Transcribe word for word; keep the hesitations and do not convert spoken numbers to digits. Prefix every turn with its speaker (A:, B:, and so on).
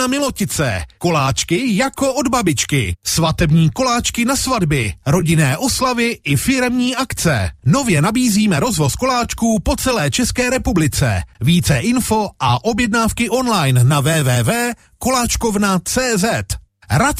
A: na Milotice. Koláčky jako od babičky. Svatební koláčky na svatby, rodinné oslavy i firemní akce. Nově nabízíme rozvoz koláčků po celé České republice. Více info a objednávky online na w w w tečka koláčkovna tečka cz.